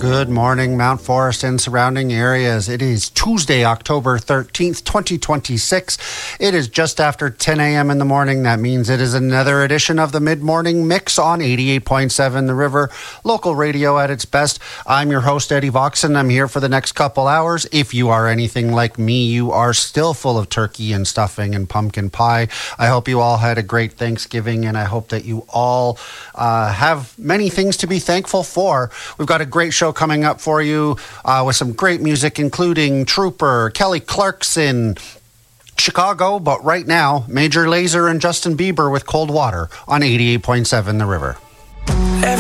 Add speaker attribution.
Speaker 1: Good morning, Mount Forest and surrounding areas. It is Tuesday, October 13th, 2026. It is just after 10 a.m. in the morning. That means it is another edition of the Mid-Morning Mix on 88.7 The River, local radio at its best. I'm your host, Eddie Voxon. I'm here for the next couple hours. If you are anything like me, you are still full of turkey and stuffing and pumpkin pie. I hope you all had a great Thanksgiving, and I hope that you all have many things to be thankful for. We've got a great show coming up for you with some great music, including Trooper, Kelly Clarkson, Chicago, but right now, Major Lazer and Justin Bieber with Cold Water on 88.7 The River.